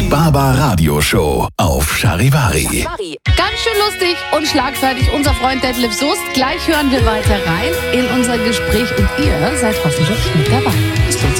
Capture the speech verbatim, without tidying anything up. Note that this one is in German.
Baba Radio Show auf Charivari. Ganz schön lustig und schlagfertig unser Freund Detlef Soest. Gleich hören wir weiter rein in unser Gespräch und ihr seid hoffentlich mit dabei. Bis